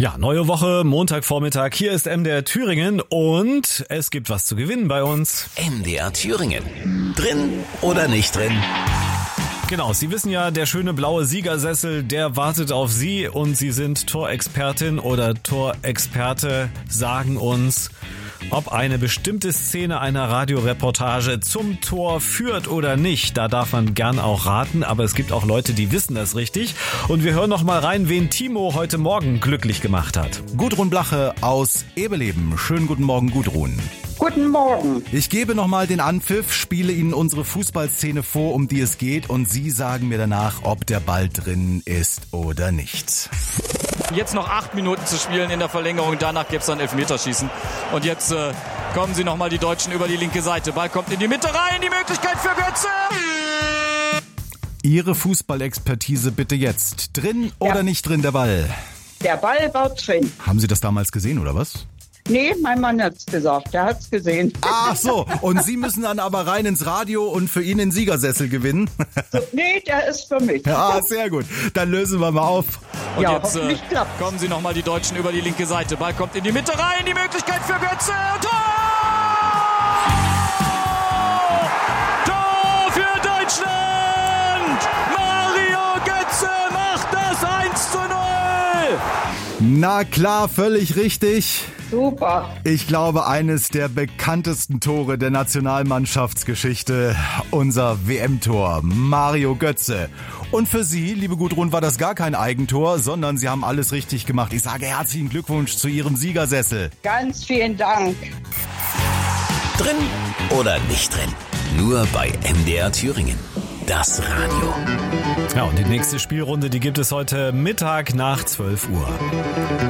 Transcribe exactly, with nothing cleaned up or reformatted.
Ja, neue Woche, Montagvormittag. Hier ist M D R Thüringen und es gibt was zu gewinnen bei uns. M D R Thüringen. Drin oder nicht drin? Genau, Sie wissen ja, der schöne blaue Siegersessel, der wartet auf Sie und Sie sind Torexpertin oder Torexperte, sagen uns, ob eine bestimmte Szene einer Radioreportage zum Tor führt oder nicht. Da darf man gern auch raten, aber es gibt auch Leute, die wissen das richtig. Und wir hören noch mal rein, wen Timo heute Morgen glücklich gemacht hat. Gudrun Blache aus Ebeleben. Schönen guten Morgen, Gudrun. Guten Morgen. Ich gebe nochmal den Anpfiff, spiele Ihnen unsere Fußballszene vor, um die es geht, und Sie sagen mir danach, ob der Ball drin ist oder nicht. Jetzt noch acht Minuten zu spielen in der Verlängerung, danach gibt es dann Elfmeterschießen. Und jetzt äh, kommen sie nochmal die Deutschen über die linke Seite. Ball kommt in die Mitte rein, die Möglichkeit für Götze. Ihre Fußballexpertise bitte jetzt. Drin Ja. oder nicht drin der Ball? Der Ball war drin. Haben Sie das damals gesehen oder was? Nee, mein Mann hat's gesagt. Der hat's gesehen. Ach so, und Sie müssen dann aber rein ins Radio und für ihn den Siegersessel gewinnen? Nee, der ist für mich. Ja, sehr gut. Dann lösen wir mal auf. Und Ja, jetzt äh, hoffentlich klappt's. kommen sie nochmal die Deutschen über die linke Seite. Ball kommt in die Mitte rein, die Möglichkeit für Götze. Tor! Tor für Deutschland! Mario Götze macht das eins zu null! Na klar, völlig richtig. Super. Ich glaube, eines der bekanntesten Tore der Nationalmannschaftsgeschichte, unser W M-Tor, Mario Götze. Und für Sie, liebe Gudrun, war das gar kein Eigentor, sondern Sie haben alles richtig gemacht. Ich sage herzlichen Glückwunsch zu Ihrem Siegersessel. Ganz vielen Dank. Drin oder nicht drin? Nur bei M D R Thüringen. Das Radio. Ja, und die nächste Spielrunde, die gibt es heute Mittag nach zwölf Uhr.